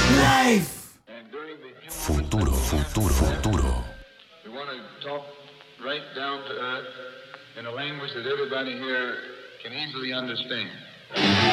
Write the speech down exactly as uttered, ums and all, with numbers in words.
Life. Futuro, futuro, futuro. We want to talk right down to earth in a language that everybody here can easily understand.